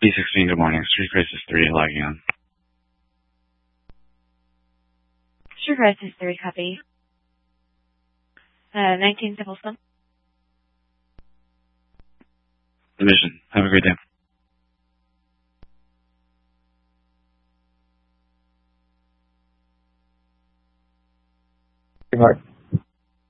P16, good morning. Street Crisis 3, logging on. Street Crisis 3, copy. 19 Civil Slum. Division, have a great day. Good morning.